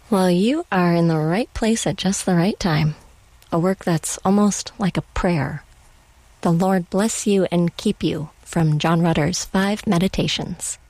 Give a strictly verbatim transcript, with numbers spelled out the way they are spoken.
Well, you are in the right place at just the right time. A work that's almost like a prayer. The Lord bless you and keep you, from John Rutter's Five Meditations.